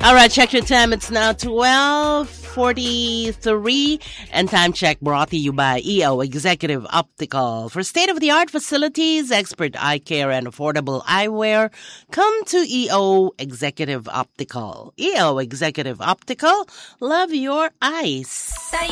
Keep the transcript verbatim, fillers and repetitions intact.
All right, check your time. It's now twelve forty-three, and time check brought to you by E O Executive Optical. For state-of-the-art facilities, expert eye care, and affordable eyewear, come to E O Executive Optical. E O Executive Optical, love your eyes.